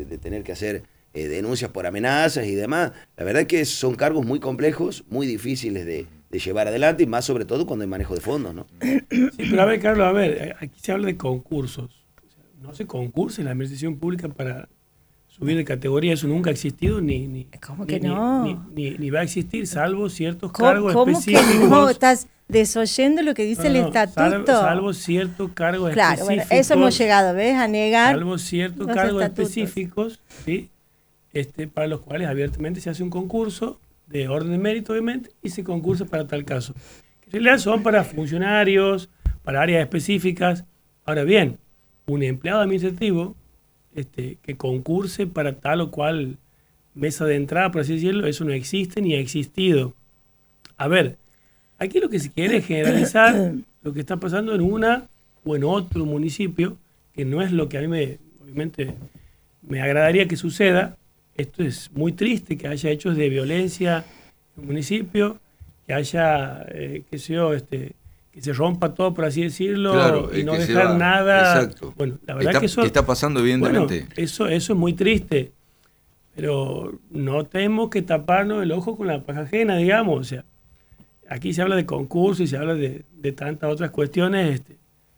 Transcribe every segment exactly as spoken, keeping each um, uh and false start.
de, de tener que hacer eh, denuncias por amenazas y demás. La verdad es que son cargos muy complejos, muy difíciles de, de llevar adelante, y más sobre todo cuando hay manejo de fondos, ¿no? Sí, pero a ver, Carlos, a ver, aquí se habla de concursos. O sea, no se concursa en la administración pública para subir de categoría, eso nunca ha existido, ni, ni, ¿Cómo que ni, no? ni, ni, ni, ni va a existir, salvo ciertos ¿Cómo, cargos cómo específicos. que no? ¿Estás desoyendo lo que dice No, el no, estatuto? Salvo, salvo ciertos cargos claro, específicos. Bueno, eso hemos llegado, ¿ves? A negar. Salvo ciertos los cargos estatutos. específicos, ¿sí? Este, para los cuales abiertamente se hace un concurso de orden de mérito, obviamente, y se concursa para tal caso. En realidad son para funcionarios, para áreas específicas. Ahora bien, un empleado administrativo este, que concurse para tal o cual mesa de entrada, por así decirlo, eso no existe ni ha existido. A ver, aquí lo que se quiere es generalizar lo que está pasando en una o en otro municipio, que no es lo que a mí me, obviamente, me agradaría que suceda. Esto es muy triste, que haya hechos de violencia en un municipio, que haya, eh, que sé yo, este, que se rompa todo, por así decirlo, Claro, y no que dejar va, nada. Exacto. Bueno, la verdad está, que eso que está pasando evidentemente. Bueno, eso, eso es muy triste, pero no tenemos que taparnos el ojo con la paja ajena, digamos. O sea, aquí se habla de concurso y se habla de, de tantas otras cuestiones. Este,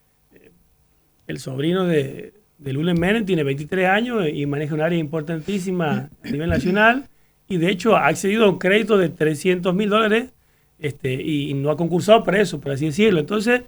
el sobrino de, de Lulen Menem tiene veintitrés años y maneja un área importantísima a nivel nacional, y de hecho ha accedido a un crédito de trescientos mil dólares este, y, y no ha concursado para eso, por así decirlo. Entonces,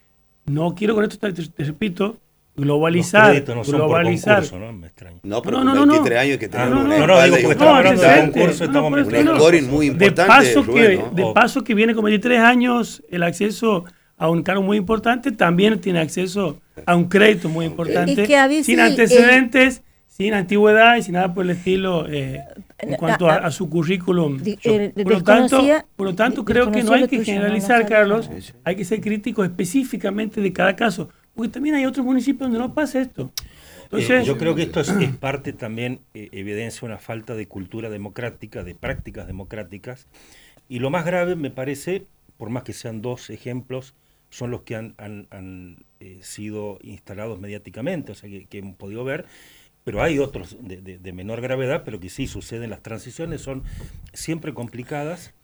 no quiero con esto, te, te repito, globalizar. Los créditos no son globalizar. por concurso, ¿no? Me extraña. No, pero No, no, con no, veintitrés no. años hay que tener No, no, una No, no, espalda digo, y porque un- estamos hablando de antecedente. concurso, No, estamos no, pero un es que no. scoring muy De importante, paso, Rubén, que, ¿no? de O- paso que viene con veintitrés años, el acceso a un cargo muy importante, también tiene acceso a un crédito muy importante, Es que a veces sin el- antecedentes, sin antigüedad y sin nada por el estilo eh, en Eh, cuanto a- a, a su currículum. Di- eh, Por lo tanto, desconocía- por lo tanto de- creo que no desconocía hay lo que tuyo, generalizar, no, no sabía. Carlos, Sí, sí. hay que ser críticos específicamente de cada caso, porque también hay otros municipios donde no pasa esto. Entonces, Eh, yo creo que esto es, es parte también, eh, evidencia una falta de cultura democrática, de prácticas democráticas. Y lo más grave, me parece, por más que sean dos ejemplos, son los que han, han, han eh, sido instalados mediáticamente, o sea, que, que hemos podido ver, pero hay otros de, de, de menor gravedad, pero que sí suceden. Las transiciones son siempre complicadas.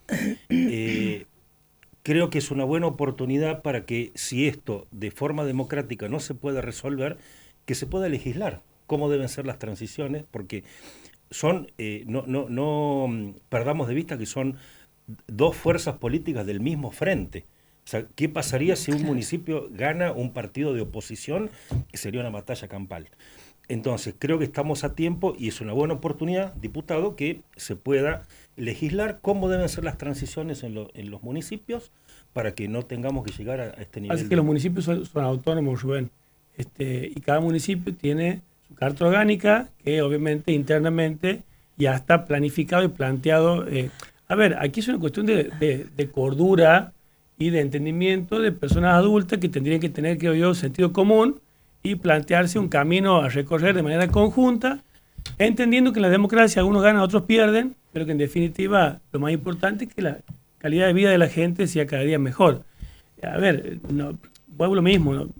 Eh, creo que es una buena oportunidad para que, si esto de forma democrática no se puede resolver, que se pueda legislar cómo deben ser las transiciones, porque son, eh, no, no, no mm, perdamos de vista que son dos fuerzas políticas del mismo frente. O sea, ¿qué pasaría si un municipio gana un partido de oposición? Que sería una batalla campal. Entonces, creo que estamos a tiempo y es una buena oportunidad, diputado, que se pueda legislar cómo deben ser las transiciones en, lo, en los municipios para que no tengamos que llegar a, a este nivel. Así de... que los municipios son, son autónomos, Rubén. Este, y cada municipio tiene su carta orgánica que obviamente internamente ya está planificado y planteado. Eh, a ver, aquí es una cuestión de, de, de cordura y de entendimiento de personas adultas que tendrían que tener, creo yo, sentido común y plantearse un camino a recorrer de manera conjunta, entendiendo que en la democracia algunos ganan, otros pierden, pero que en definitiva lo más importante es que la calidad de vida de la gente sea cada día mejor. A ver, no, vuelvo lo mismo, no,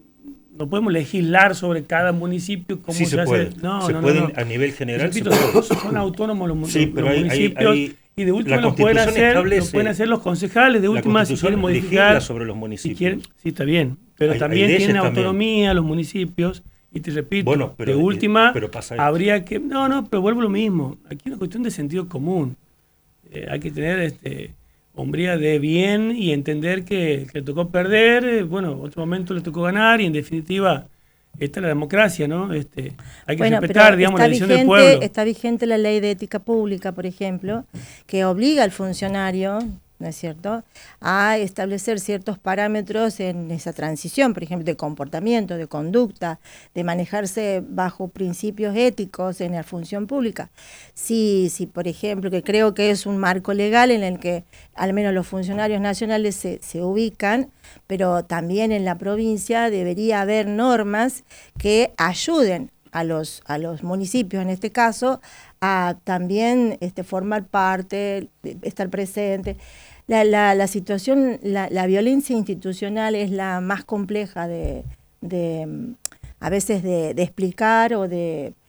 no podemos legislar sobre cada municipio cómo Sí, se, se hace. puede. No, se no, pueden no, no. a nivel general. Repito, se puede. son autónomos los, mun- Sí, los pero hay- hay- municipios hay- y de última la lo pueden, Constitución hacer, lo establece- pueden hacer los concejales, de La última si quieren Constitución legisla modificar. sobre los Si municipios. quieren, sí, está bien, pero Hay- también hay leyes tienen también. autonomía los municipios y te repito, Bueno, pero, de eh, última pero pasa esto. habría que... No, no, pero vuelvo a lo mismo. Aquí es una cuestión de sentido común. Eh, hay que tener este, hombría de bien y entender que, que le tocó perder, eh, bueno, otro momento le tocó ganar y en definitiva esta es la democracia, ¿no? Este, hay que Bueno, respetar, pero digamos, está la decisión del vigente, pueblo. está vigente la ley de ética pública, por ejemplo, que obliga al funcionario, ¿no es cierto?, a establecer ciertos parámetros en esa transición, por ejemplo, de comportamiento, de conducta, de manejarse bajo principios éticos en la función pública. Si, si, por ejemplo, que creo que es un marco legal en el que al menos los funcionarios nacionales se, se ubican, pero también en la provincia debería haber normas que ayuden a los, a los municipios, en este caso, a también este, formar parte, estar presente. La, la, la situación, la, la violencia institucional es la más compleja de, de a veces de, de explicar o de